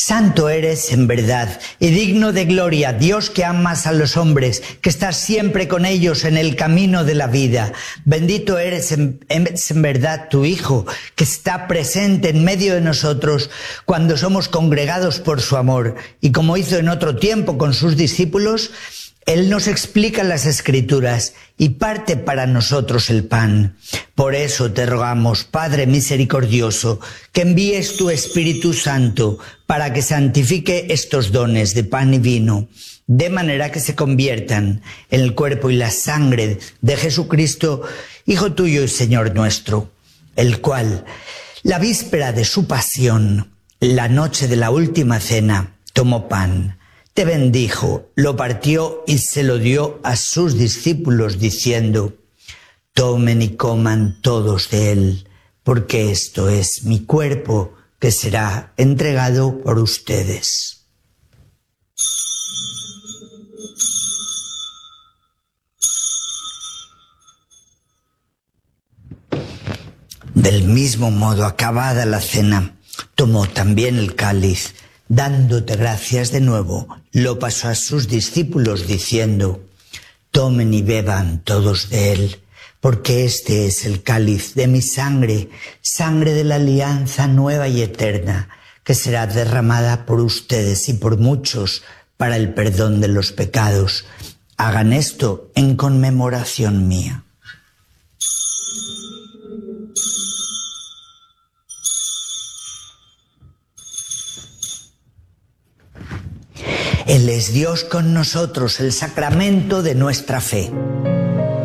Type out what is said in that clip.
Santo eres en verdad y digno de gloria, Dios que amas a los hombres, que estás siempre con ellos en el camino de la vida. Bendito eres en verdad tu Hijo, que está presente en medio de nosotros cuando somos congregados por su amor. Y como hizo en otro tiempo con sus discípulos, Él nos explica las Escrituras y parte para nosotros el pan. Por eso te rogamos, Padre misericordioso, que envíes tu Espíritu Santo para que santifique estos dones de pan y vino, de manera que se conviertan en el cuerpo y la sangre de Jesucristo, Hijo tuyo y Señor nuestro, el cual, la víspera de su pasión, la noche de la última cena, tomó pan. Te bendijo, lo partió y se lo dio a sus discípulos diciendo: tomen y coman todos de él, porque esto es mi cuerpo que será entregado por ustedes. Del mismo modo, acabada la cena, tomó también el cáliz. Dándote gracias de nuevo, lo pasó a sus discípulos diciendo: tomen y beban todos de él, porque este es el cáliz de mi sangre, sangre de la alianza nueva y eterna, que será derramada por ustedes y por muchos para el perdón de los pecados. Hagan esto en conmemoración mía. Él es Dios con nosotros, el sacramento de nuestra fe.